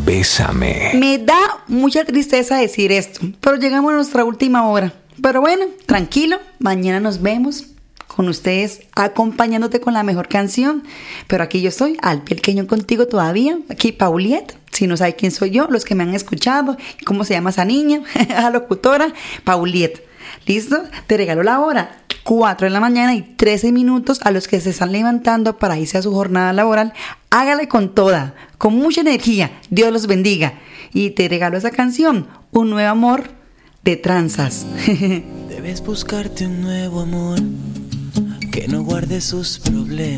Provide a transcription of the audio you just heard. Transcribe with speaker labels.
Speaker 1: Bésame.
Speaker 2: Me da mucha tristeza decir esto, pero llegamos a nuestra última hora. Pero bueno, tranquilo, mañana nos vemos con ustedes acompañándote con la mejor canción. Pero aquí yo estoy, al pie del cañón contigo todavía. Aquí Pauliet, si no sabe quién soy yo, los que me han escuchado, cómo se llama esa niña, la locutora, Pauliet. ¿Listo? Te regalo la hora. 4 de la mañana y 13 minutos a los que se están levantando para irse a su jornada laboral. Hágale con toda, con mucha energía. Dios los bendiga. Y te regalo esa canción, Un Nuevo Amor de Tranzas.
Speaker 3: Debes buscarte un nuevo amor que no guarde sus problemas.